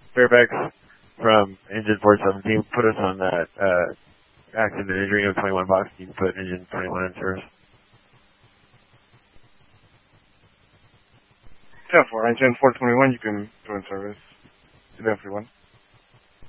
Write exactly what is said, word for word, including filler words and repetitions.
Fairfax from engine four seventeen, put us on that uh, accident injury of twenty-one box. You can put engine twenty-one in service. ten four, engine four twenty-one, you can go in service. two nine three one.